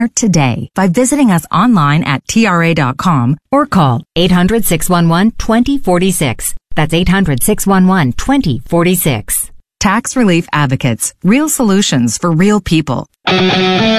today by visiting us online at TRA.com or call 800-611-2046. That's 800-611-2046. Tax Relief Advocates. Real solutions for real people.